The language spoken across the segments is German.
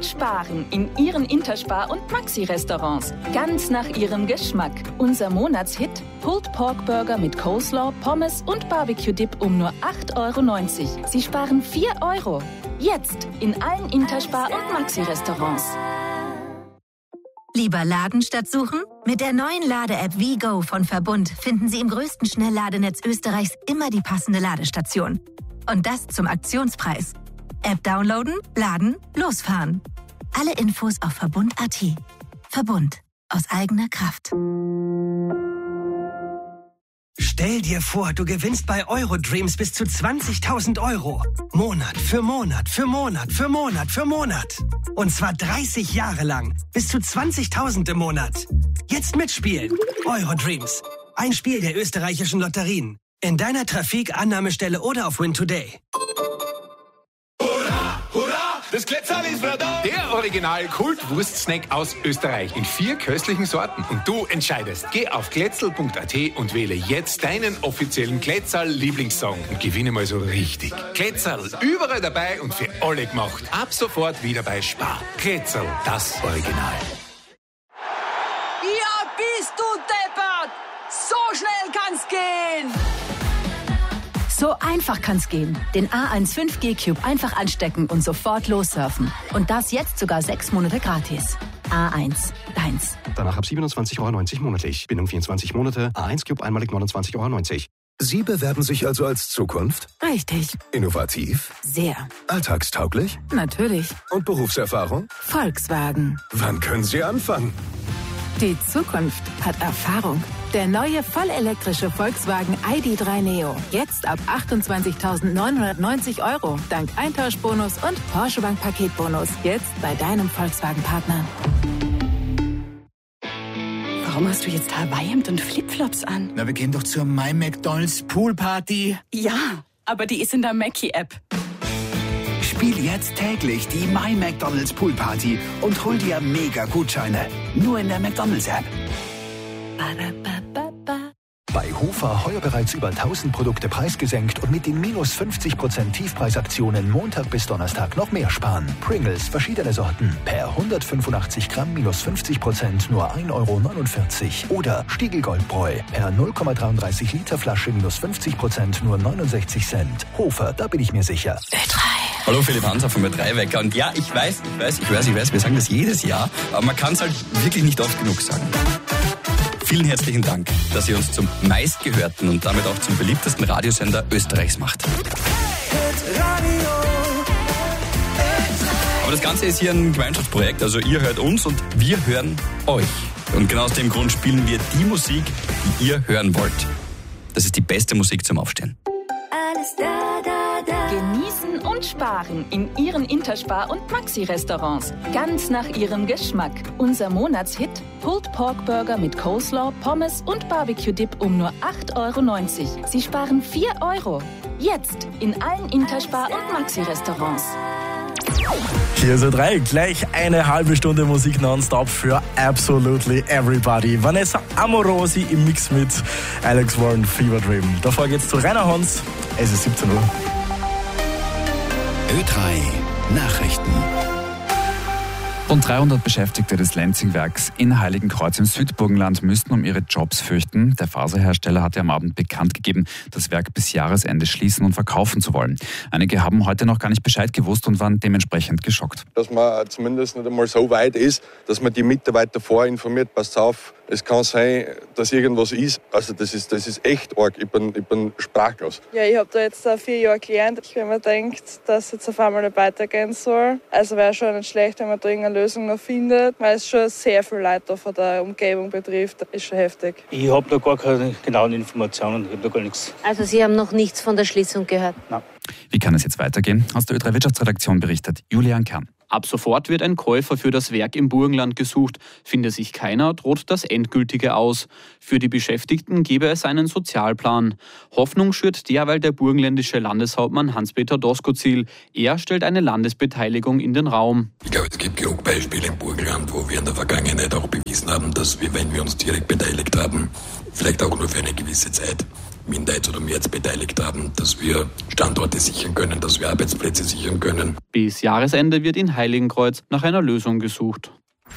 und sparen in Ihren Interspar- und Maxi-Restaurants. Ganz nach Ihrem Geschmack. Unser Monatshit: Pulled Pork Burger mit Coleslaw, Pommes und Barbecue-Dip um nur 8,90 €. Sie sparen 4 €. Jetzt in allen Interspar- und Maxi-Restaurants. Lieber laden statt suchen? Mit der neuen Lade-App WeGo von Verbund finden Sie im größten Schnellladenetz Österreichs immer die passende Ladestation. Und das zum Aktionspreis. App downloaden, laden, losfahren. Alle Infos auf Verbund.at. Verbund. Aus eigener Kraft. Stell dir vor, du gewinnst bei Eurodreams bis zu 20.000 €. Monat für Monat für Monat für Monat für Monat. Und zwar 30 Jahre lang. Bis zu 20.000 im Monat. Jetzt mitspielen. Eurodreams. Ein Spiel der österreichischen Lotterien. In deiner Trafik, Annahmestelle oder auf Win Today. Das Klettzerl ist wieder da. Der Original-Kult-Wurst-Snack aus Österreich in 4 köstlichen Sorten. Und du entscheidest. Geh auf kletzel.at und wähle jetzt deinen offiziellen Klettzerl-Lieblingssong und gewinne mal so richtig. Klettzerl, überall dabei und für alle gemacht. Ab sofort wieder bei Spar. Klettzerl, das Original. Ja, bist du deppert! So schnell kann's gehen! So einfach kann's gehen. Den A1 5G Cube einfach anstecken und sofort lossurfen. Und das jetzt sogar 6 Monate gratis. A1, deins. Danach ab 27,90 € monatlich. Bindung 24 Monate. A1 Cube einmalig 29,90 €. Sie bewerben sich also als Zukunft? Richtig. Innovativ? Sehr. Alltagstauglich? Natürlich. Und Berufserfahrung? Volkswagen. Wann können Sie anfangen? Die Zukunft hat Erfahrung. Der neue vollelektrische Volkswagen ID.3 Neo. Jetzt ab 28.990 €. Dank Eintauschbonus und Porsche Bank Paketbonus. Jetzt bei deinem Volkswagen-Partner. Warum hast du jetzt Hawaii-Hemd und Flipflops an? Na, wir gehen doch zur My McDonald's Poolparty. Ja, aber die ist in der Mackie-App. Spiel jetzt täglich die My McDonald's Poolparty und hol dir mega Gutscheine. Nur in der McDonald's App. Bei Hofer heuer bereits über 1000 Produkte preisgesenkt und mit den minus 50% Tiefpreisaktionen Montag bis Donnerstag noch mehr sparen. Pringles, verschiedene Sorten, per 185 Gramm minus 50% nur 1,49 € Oder Stiegel Goldbräu, per 0,33 Liter Flasche minus 50% nur 69 Cent. Hofer, da bin ich mir sicher. Hallo, Philipp Hanser vom Ö3-Wecker. Und ja, ich weiß, wir sagen das jedes Jahr, aber man kann es halt wirklich nicht oft genug sagen. Vielen herzlichen Dank, dass ihr uns zum meistgehörten und damit auch zum beliebtesten Radiosender Österreichs macht. Aber das Ganze ist hier ein Gemeinschaftsprojekt, also ihr hört uns und wir hören euch. Und genau aus dem Grund spielen wir die Musik, die ihr hören wollt. Das ist die beste Musik zum Aufstehen. Alles da. Genießen und sparen in Ihren Interspar- und Maxi-Restaurants. Ganz nach Ihrem Geschmack. Unser Monatshit: Pulled Pork Burger mit Coleslaw, Pommes und Barbecue-Dip um nur 8,90 €. Sie sparen 4 €. Jetzt in allen Interspar- und Maxi-Restaurants. Hier ist Ö3, gleich eine halbe Stunde Musik nonstop für absolutely everybody. Vanessa Amorosi im Mix mit Alex Warren, Fever Dream. Davor geht's zu Rainer Hans, es ist 17 Uhr. Ö3 Nachrichten. Rund 300 Beschäftigte des Lenzingwerks in Heiligenkreuz im Südburgenland müssten um ihre Jobs fürchten. Der Faserhersteller hatte am Abend bekannt gegeben, das Werk bis Jahresende schließen und verkaufen zu wollen. Einige haben heute noch gar nicht Bescheid gewusst und waren dementsprechend geschockt. Dass man zumindest nicht einmal so weit ist, dass man die Mitarbeiter vorinformiert, passt auf, es kann sein, dass irgendwas ist. Also das ist echt arg. Ich bin sprachlos. Ja, ich habe da jetzt 4 Jahre gelernt. Wenn man denkt, dass es jetzt auf einmal nicht weitergehen soll, also wäre schon nicht schlecht, wenn man da irgendeine Lösung noch findet, weil es schon sehr viele Leute da von der Umgebung betrifft. Das ist schon heftig. Ich habe da gar keine genauen Informationen, ich habe da gar nichts. Also Sie haben noch nichts von der Schließung gehört? Nein. Wie kann es jetzt weitergehen? Aus der Ö3 Wirtschaftsredaktion berichtet Julian Kern. Ab sofort wird ein Käufer für das Werk im Burgenland gesucht. Finde sich keiner, droht das Endgültige aus. Für die Beschäftigten gebe es einen Sozialplan. Hoffnung schürt derweil der burgenländische Landeshauptmann Hans-Peter Doskozil. Er stellt eine Landesbeteiligung in den Raum. Ich glaube, es gibt genug Beispiele im Burgenland, wo wir in der Vergangenheit auch bewiesen haben, dass wir, wenn wir uns direkt beteiligt haben, vielleicht auch nur für eine gewisse Zeit, minderheits- oder mehrheitsbeteiligt haben, dass wir Standorte sichern können, dass wir Arbeitsplätze sichern können. Bis Jahresende wird in Heiligenkreuz nach einer Lösung gesucht.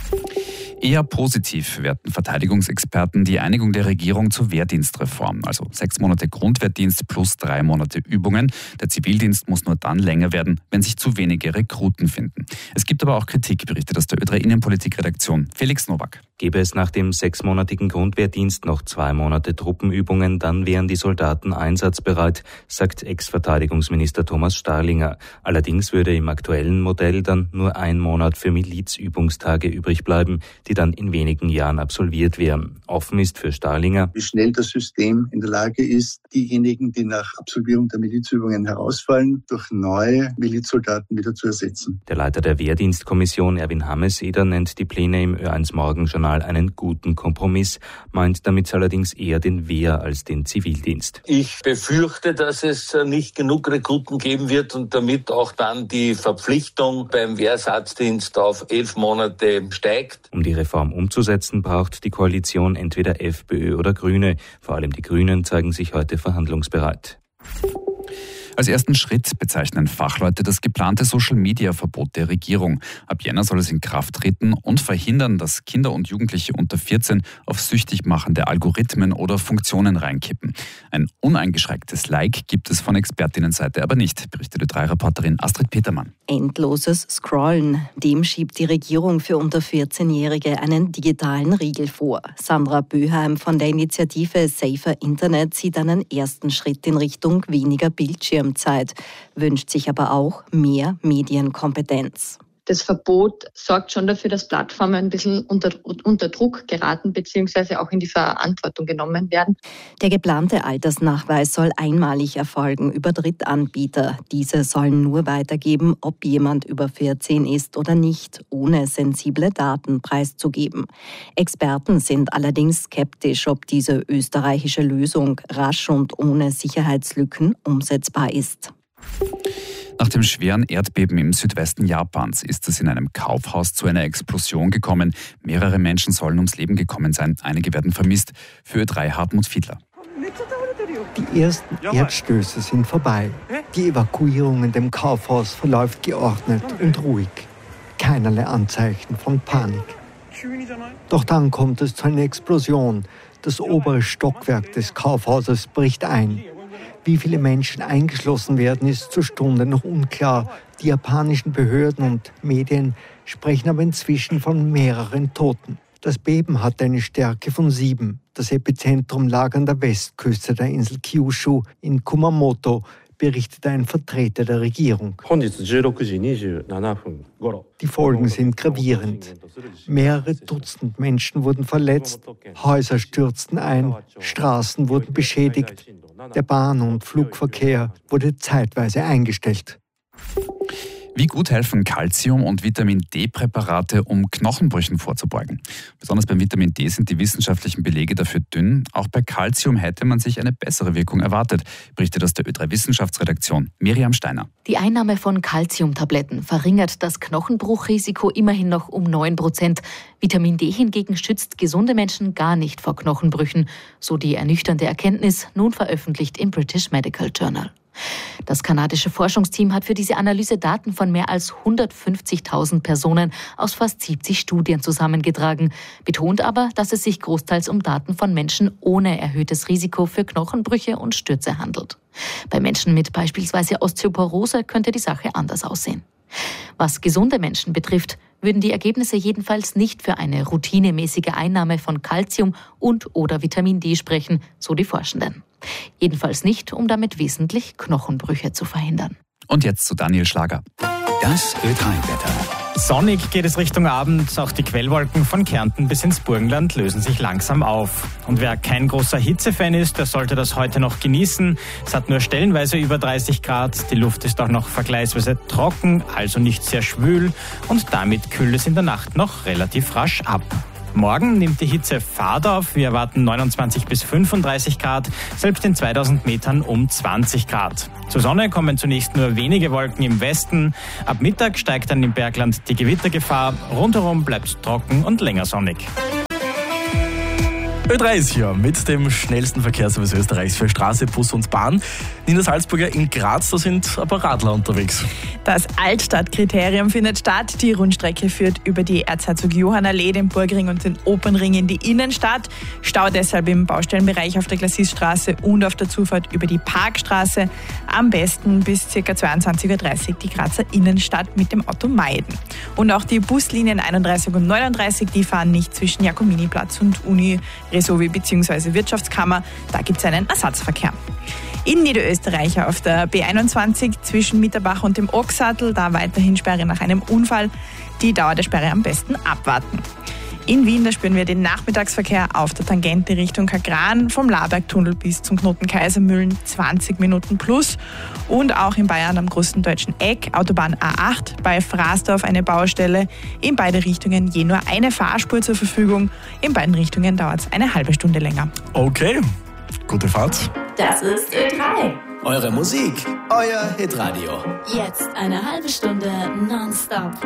Eher positiv werten Verteidigungsexperten die Einigung der Regierung zur Wehrdienstreform. Also 6 Monate Grundwehrdienst plus 3 Monate Übungen. Der Zivildienst muss nur dann länger werden, wenn sich zu wenige Rekruten finden. Es gibt aber auch Kritik, berichtet aus der Ö3 Innenpolitik-Redaktion Felix Nowak. Gäbe es nach dem 6-monatigen Grundwehrdienst noch 2 Monate Truppenübungen, dann wären die Soldaten einsatzbereit, sagt Ex-Verteidigungsminister Thomas Starlinger. Allerdings würde im aktuellen Modell dann nur 1 Monat für Milizübungstage übrig bleiben, die dann in wenigen Jahren absolviert wären. Offen ist für Starlinger, wie schnell das System in der Lage ist, diejenigen, die nach Absolvierung der Milizübungen herausfallen, durch neue Milizsoldaten wieder zu ersetzen. Der Leiter der Wehrdienstkommission, Erwin Hameseder, nennt die Pläne im Ö1 Morgenjournal einen guten Kompromiss, meint damit allerdings eher den Wehr- als den Zivildienst. Ich befürchte, dass es nicht genug Rekruten geben wird und damit auch dann die Verpflichtung beim Wehrersatzdienst auf 11 Monate steigt. Um die Reform umzusetzen, braucht die Koalition entweder FPÖ oder Grüne. Vor allem die Grünen zeigen sich heute verhandlungsbereit. Als ersten Schritt bezeichnen Fachleute das geplante Social-Media-Verbot der Regierung. Ab Jänner soll es in Kraft treten und verhindern, dass Kinder und Jugendliche unter 14 auf süchtig machende Algorithmen oder Funktionen reinkippen. Ein uneingeschränktes Like gibt es von Expertinnenseite aber nicht, berichtete Ö3-Reporterin Astrid Petermann. Endloses Scrollen. Dem schiebt die Regierung für unter 14-Jährige einen digitalen Riegel vor. Sandra Böheim von der Initiative Safer Internet sieht einen ersten Schritt in Richtung weniger Bildschirmzeit, wünscht sich aber auch mehr Medienkompetenz. Das Verbot sorgt schon dafür, dass Plattformen ein bisschen unter Druck geraten bzw. auch in die Verantwortung genommen werden. Der geplante Altersnachweis soll einmalig erfolgen über Drittanbieter. Diese sollen nur weitergeben, ob jemand über 14 ist oder nicht, ohne sensible Daten preiszugeben. Experten sind allerdings skeptisch, ob diese österreichische Lösung rasch und ohne Sicherheitslücken umsetzbar ist. Nach dem schweren Erdbeben im Südwesten Japans ist es in einem Kaufhaus zu einer Explosion gekommen. Mehrere Menschen sollen ums Leben gekommen sein. Einige werden vermisst. Für Ö3 Hartmut Fiedler. Die ersten Erdstöße sind vorbei. Die Evakuierung in dem Kaufhaus verläuft geordnet und ruhig. Keinerlei Anzeichen von Panik. Doch dann kommt es zu einer Explosion. Das obere Stockwerk des Kaufhauses bricht ein. Wie viele Menschen eingeschlossen werden, ist zur Stunde noch unklar. Die japanischen Behörden und Medien sprechen aber inzwischen von mehreren Toten. Das Beben hatte eine Stärke von 7. Das Epizentrum lag an der Westküste der Insel Kyushu in Kumamoto, berichtete ein Vertreter der Regierung. Die Folgen sind gravierend. Mehrere Dutzend Menschen wurden verletzt, Häuser stürzten ein, Straßen wurden beschädigt. Der Bahn- und Flugverkehr wurde zeitweise eingestellt. Wie gut helfen Calcium- und Vitamin-D-Präparate, um Knochenbrüchen vorzubeugen? Besonders beim Vitamin D sind die wissenschaftlichen Belege dafür dünn. Auch bei Calcium hätte man sich eine bessere Wirkung erwartet, berichtet aus der Ö3 Wissenschaftsredaktion Miriam Steiner. Die Einnahme von Calciumtabletten verringert das Knochenbruchrisiko immerhin noch um 9%. Vitamin D hingegen schützt gesunde Menschen gar nicht vor Knochenbrüchen, so die ernüchternde Erkenntnis, nun veröffentlicht im British Medical Journal. Das kanadische Forschungsteam hat für diese Analyse Daten von mehr als 150.000 Personen aus fast 70 Studien zusammengetragen, betont aber, dass es sich großteils um Daten von Menschen ohne erhöhtes Risiko für Knochenbrüche und Stürze handelt. Bei Menschen mit beispielsweise Osteoporose könnte die Sache anders aussehen. Was gesunde Menschen betrifft, würden die Ergebnisse jedenfalls nicht für eine routinemäßige Einnahme von Calcium und/oder Vitamin D sprechen, so die Forschenden. Jedenfalls nicht, um damit wesentlich Knochenbrüche zu verhindern. Und jetzt zu Daniel Schlager. Das Ö3-Wetter. Sonnig geht es Richtung Abend. Auch die Quellwolken von Kärnten bis ins Burgenland lösen sich langsam auf. Und wer kein großer Hitzefan ist, der sollte das heute noch genießen. Es hat nur stellenweise über 30 Grad. Die Luft ist auch noch vergleichsweise trocken, also nicht sehr schwül. Und damit kühlt es in der Nacht noch relativ rasch ab. Morgen nimmt die Hitze Fahrt auf. Wir erwarten 29 bis 35 Grad, selbst in 2000 Metern um 20 Grad. Zur Sonne kommen zunächst nur wenige Wolken im Westen. Ab Mittag steigt dann im Bergland die Gewittergefahr. Rundherum bleibt es trocken und länger sonnig. Ö3 ist hier mit dem schnellsten Verkehrsservice Österreichs für Straße, Bus und Bahn. Nina Salzburger, in Graz, da sind ein paar Radler unterwegs. Das Altstadtkriterium findet statt. Die Rundstrecke führt über die Erzherzog-Johann-Allee, den Burgring und den Opernring in die Innenstadt. Stau deshalb im Baustellenbereich auf der Glassisstraße und auf der Zufahrt über die Parkstraße. Am besten bis ca. 22.30 Uhr die Grazer Innenstadt mit dem Auto meiden. Und auch die Buslinien 31 und 39, die fahren nicht zwischen Jakominiplatz und Uni, Resovi bzw. Wirtschaftskammer. Da gibt es einen Ersatzverkehr. In Niederösterreich auf der B21 zwischen Mitterbach und dem Ochsattel, da weiterhin Sperre nach einem Unfall. Die Dauer der Sperre am besten abwarten. In Wien, da spüren wir den Nachmittagsverkehr auf der Tangente Richtung Kagran, vom Labergtunnel bis zum Knoten Kaisermühlen 20 Minuten plus. Und auch in Bayern am großen deutschen Eck, Autobahn A8, bei Fraßdorf eine Baustelle. In beide Richtungen je nur eine Fahrspur zur Verfügung. In beiden Richtungen dauert es eine halbe Stunde länger. Okay, gute Fahrt. Das ist Ö3. Eure Musik, euer Hitradio. Jetzt eine halbe Stunde nonstop.